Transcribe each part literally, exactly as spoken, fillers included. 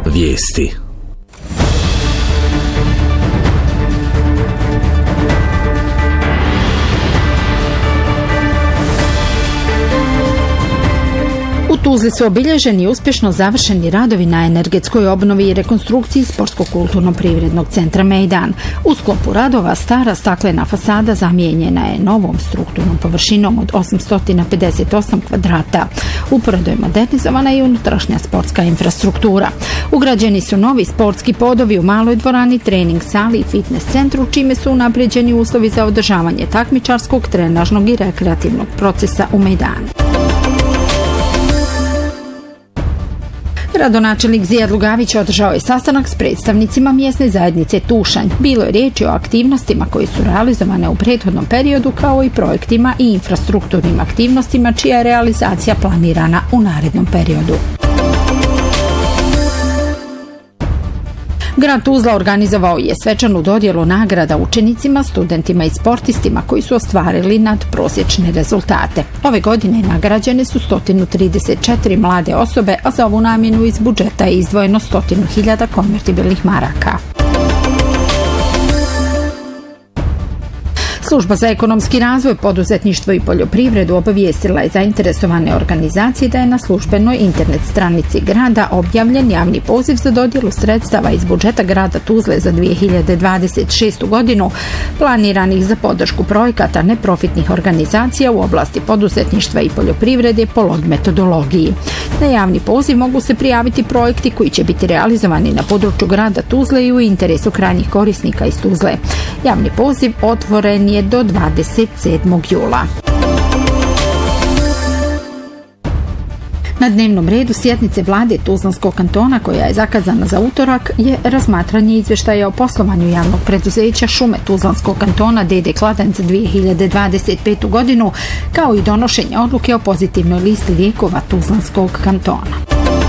Vijesti. U Tuzli su obilježeni i uspješno završeni radovi na energetskoj obnovi i rekonstrukciji Sportsko-kulturno-privrednog centra Mejdan. U sklopu radova stara staklena fasada zamijenjena je novom strukturnom površinom od osamsto pedeset osam kvadrata. Uporedo je modernizovana i unutrašnja sportska infrastruktura. Ugrađeni su novi sportski podovi u maloj dvorani, trening sali i fitness centru, čime su unaprijeđeni uslovi za održavanje takmičarskog, trenažnog i rekreativnog procesa u Mejdanu. Gradonačelnik Zijad Lugavić održao je sastanak s predstavnicima mjesne zajednice Tušanj. Bilo je riječi o aktivnostima koje su realizovane u prethodnom periodu, kao i projektima i infrastrukturnim aktivnostima čija je realizacija planirana u narednom periodu. Grad Tuzla organizovao je svečanu dodjelu nagrada učenicima, studentima i sportistima koji su ostvarili nadprosječne rezultate. Ove godine nagrađene su sto trideset četiri mlade osobe, a za ovu namjenu iz budžeta je izdvojeno sto hiljada konvertibilnih maraka. Služba za ekonomski razvoj, poduzetništvo i poljoprivredu obavijestila je zainteresovane organizacije da je na službenoj internet stranici grada objavljen javni poziv za dodjelu sredstava iz budžeta grada Tuzle za dvije hiljade dvadeset šestu godinu, planiranih za podršku projekata neprofitnih organizacija u oblasti poduzetništva i poljoprivrede po log metodologiji. Na javni poziv mogu se prijaviti projekti koji će biti realizovani na području grada Tuzle i u interesu krajnjih korisnika iz Tuzle. Javni poziv otvoren je do dvadeset sedmog jula. Na dnevnom redu sjednice vlade Tuzlanskog kantona, koja je zakazana za utorak, je razmatranje izvještaja o poslovanju javnog preduzeća Šume Tuzlanskog kantona D D Kladanj za dvije hiljade dvadeset petu godinu, kao i donošenje odluke o pozitivnoj listi lijekova Tuzlanskog kantona.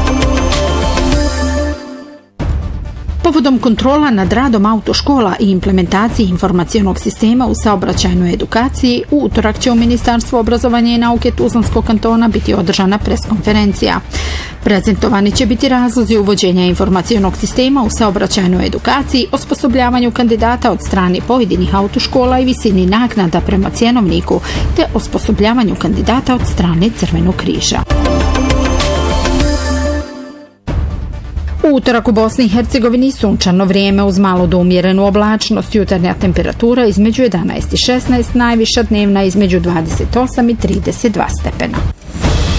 Povodom kontrola nad radom autoškola i implementaciji informacionog sistema u saobraćajnoj edukaciji, u utorak će u Ministarstvu obrazovanja i nauke Tuzlanskog kantona biti održana preskonferencija. Prezentovani će biti razlozi uvođenja informacionog sistema u saobraćajnoj edukaciji, osposobljavanju kandidata od strane pojedinih autoškola i visini naknada prema cjenovniku, te osposobljavanju kandidata od strane Crvenog križa. U utorak u Bosni i Hercegovini sunčano vrijeme uz malo do umjerenu oblačnost, jutarnja temperatura između jedanaest i šesnaest, najviša dnevna između dvadeset osam i trideset dva stepena.